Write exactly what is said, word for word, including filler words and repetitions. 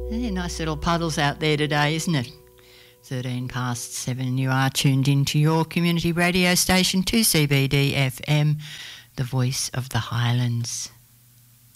Yeah, nice little puddles out there today, isn't it? thirteen past seven, you are tuned into your community radio station, two C B D F M, the voice of the Highlands.